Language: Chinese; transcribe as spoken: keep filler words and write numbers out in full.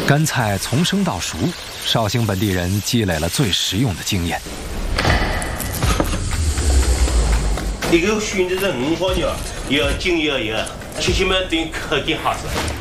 干菜从生到熟，绍兴本地人积累了最实用的经验。 一个选择是五花肉，要筋要有，吃起来对口感好吃。